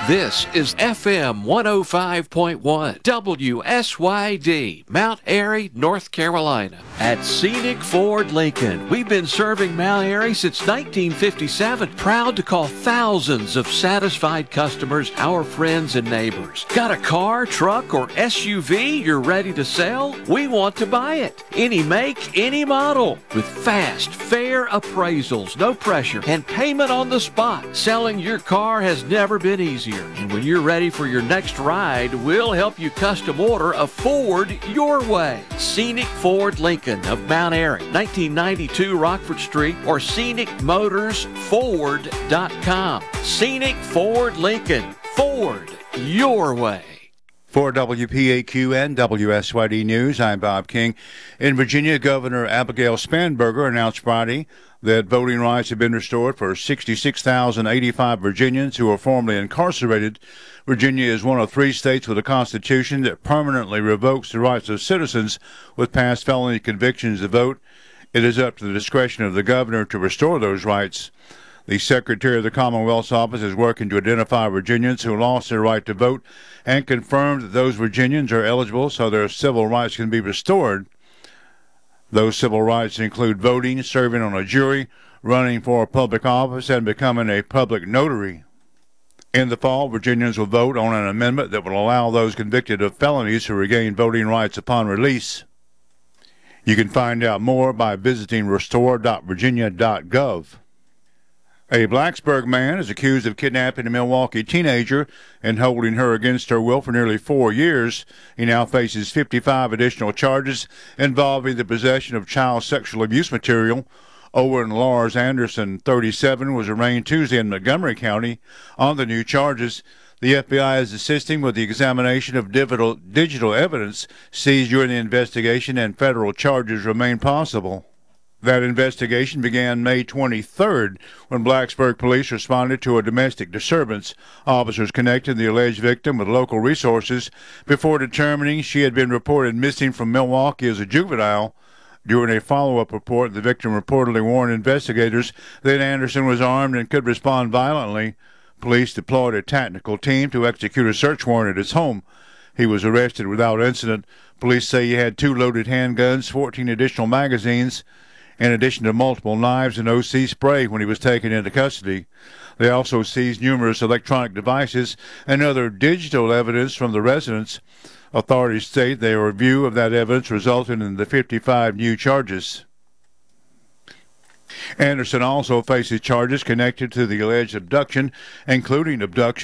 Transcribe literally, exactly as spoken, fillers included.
This is F M one oh five point one, W S Y D, Mount Airy, North Carolina. At Scenic Ford Lincoln, we've been serving Mount Airy since nineteen fifty-seven. Proud to call thousands of satisfied customers our friends and neighbors. Got a car, truck, or S U V you're ready to sell? We want to buy it. Any make, any model. With fast, fair appraisals, no pressure, and payment on the spot. Selling your car has never been easier. And when you're ready for your next ride, we'll help you custom order a Ford your way. Scenic Ford Lincoln of Mount Airy, nineteen ninety-two Rockford Street, or scenic motors ford dot com. Scenic Ford Lincoln. Ford your way. For W P A Q and W S Y D News, I'm Bob King. In Virginia, Governor Abigail Spanberger announced Friday that voting rights have been restored for sixty-six thousand eighty-five Virginians who were formerly incarcerated. Virginia is one of three states with a constitution that permanently revokes the rights of citizens with past felony convictions to vote. It is up to the discretion of the governor to restore those rights. The Secretary of the Commonwealth's office is working to identify Virginians who lost their right to vote and confirm that those Virginians are eligible so their civil rights can be restored. Those civil rights include voting, serving on a jury, running for a public office, and becoming a public notary. In the fall, Virginians will vote on an amendment that will allow those convicted of felonies to regain voting rights upon release. You can find out more by visiting restore dot virginia dot gov. A Blacksburg man is accused of kidnapping a Milwaukee teenager and holding her against her will for nearly four years. He now faces fifty-five additional charges involving the possession of child sexual abuse material. Owen Lars Anderson, thirty-seven, was arraigned Tuesday in Montgomery County on the new charges. The F B I is assisting with the examination of digital, digital evidence seized during the investigation, and federal charges remain possible. That investigation began May twenty-third when Blacksburg police responded to a domestic disturbance. Officers connected the alleged victim with local resources before determining she had been reported missing from Milwaukee as a juvenile. During a follow-up report, the victim reportedly warned investigators that Anderson was armed and could respond violently. Police deployed a tactical team to execute a search warrant at his home. He was arrested without incident. Police say he had two loaded handguns, fourteen additional magazines, in addition to multiple knives and O C spray when he was taken into custody. They also seized numerous electronic devices and other digital evidence from the residence. Authorities state their review of that evidence resulted in the fifty-five new charges. Anderson also faces charges connected to the alleged abduction, including abduction